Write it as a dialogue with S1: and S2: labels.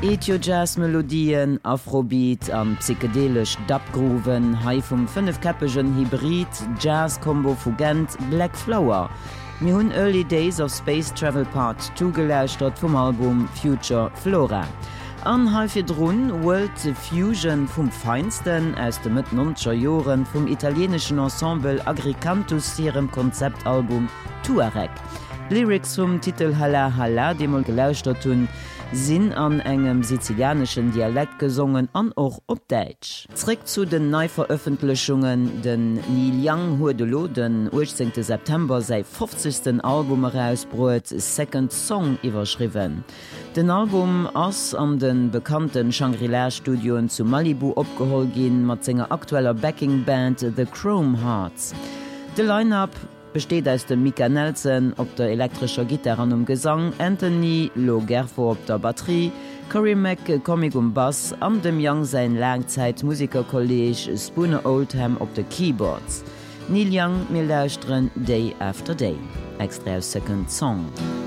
S1: Ethio-Jazz-Melodien, Afrobeat an psychedelisch Dubgrooven, hai vum 5-käppegen Hybrid, Jazz-Kombo-Fugent, Black Flower. Mi hunn Early Days of Space Travel Part 2 geläuschtert vum Album Future Flora. An Halfirrun World Fusion vum Feinsten aus de mit 90er Joren vum italienischen Ensemble Agricantus ihrem Konzeptalbum Tuareg. Lyrics zum Titel Halla Halla, dem gelauschtert hun, sinn an engem sizilianischen Dialekt gesungen an och op Deutsch. Zrick zu den Neuveröffentlichungen, den Neil Young huedelo den 18. September sei 50. Album herausbrot Second Song iwwerschriven. Den Album ass an den bekannten Shangri-La-Studioen zu Malibu opgeholt gin mat senger aktueller Backingband The Chrome Hearts. De Line-up besteht aus dem Mika Nelson op der elektrischer Gitarre an Gesang, Anthony Logerfo op der Batterie, Corey McCormick Bass, an dem Young sein Langzeitmusikerkolleg Spooner Oldham op de Keyboards. Neil Young mir lauschtren Day After Day. Extra Second Song.